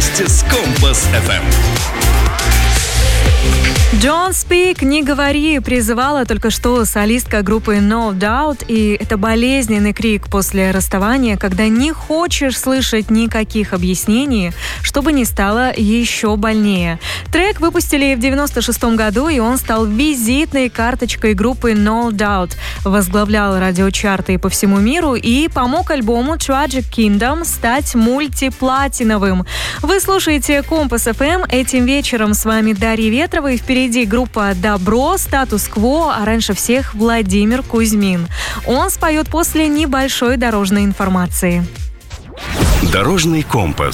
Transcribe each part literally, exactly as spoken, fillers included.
вместе с Компас эф эм. Don't Speak, не говори, призывала только что солистка группы No Doubt, и это болезненный крик после расставания, когда не хочешь слышать никаких объяснений, чтобы не стало еще больнее. Трек выпустили в девяносто шестом году, и он стал визитной карточкой группы No Doubt, возглавлял радиочарты по всему миру и помог альбому Tragic Kingdom стать мультиплатиновым. Вы слушаете Компас эф эм, этим вечером с вами Дарья Ветрова, и впереди группа «Добро», «Статус-кво», а раньше всех Владимир Кузьмин. Он споет после небольшой дорожной информации. Дорожный компас.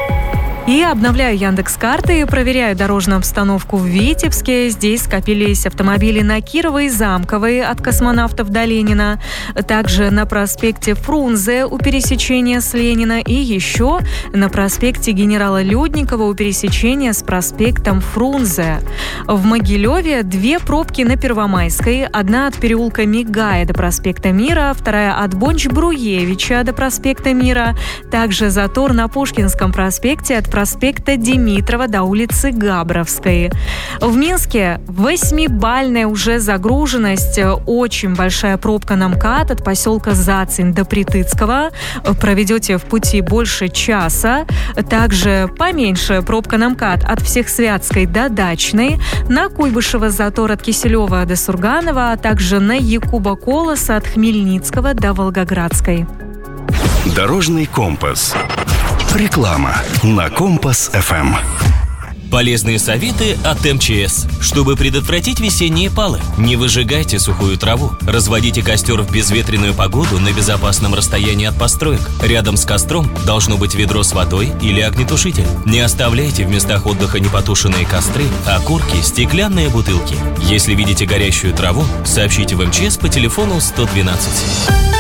И обновляю Яндекс.Карты и проверяю дорожную обстановку в Витебске. Здесь скопились автомобили на Кировой и Замковой от космонавтов до Ленина. Также на проспекте Фрунзе у пересечения с Ленина. И еще на проспекте генерала Людникова у пересечения с проспектом Фрунзе. В Могилеве две пробки на Первомайской. Одна от переулка Мигая до проспекта Мира, вторая от Бонч-Бруевича до проспекта Мира. Также затор на Пушкинском проспекте от проспекта Димитрова до улицы Габровской. В Минске восьмибальная уже загруженность, очень большая пробка на МКАД от поселка Зацин до Притыцкого. Проведете в пути больше часа. Также поменьше пробка на МКАД от Всехсвятской до Дачной. На Куйбышево затор от Киселева до Сурганова, а также на Якуба Колоса от Хмельницкого до Волгоградской. Дорожный компас. Реклама на Компас эф эм. Полезные советы от эм че эс. Чтобы предотвратить весенние палы, не выжигайте сухую траву. Разводите костер в безветренную погоду на безопасном расстоянии от построек. Рядом с костром должно быть ведро с водой или огнетушитель. Не оставляйте в местах отдыха непотушенные костры, окурки, стеклянные бутылки. Если видите горящую траву, сообщите в эм че эс по телефону сто двенадцать.